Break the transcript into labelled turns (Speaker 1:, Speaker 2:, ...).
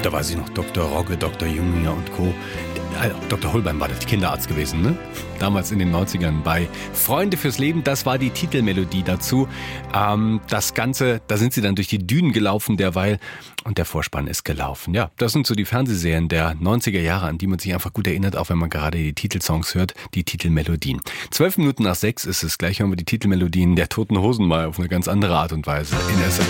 Speaker 1: Da weiß ich noch, Dr. Rogge, Dr. Junginger und Co. Dr. Holbein war der Kinderarzt gewesen, ne? Damals in den 90ern bei Freunde fürs Leben. Das war die Titelmelodie dazu. Das Ganze, da sind sie dann durch die Dünen gelaufen derweil und der Vorspann ist gelaufen. Ja, das sind so die Fernsehserien der 90er Jahre, an die man sich einfach gut erinnert, auch wenn man gerade die Titelsongs hört, die Titelmelodien. 12 Minuten nach 6 ist es. Gleich hören wir die Titelmelodien der Toten Hosen mal auf eine ganz andere Art und Weise in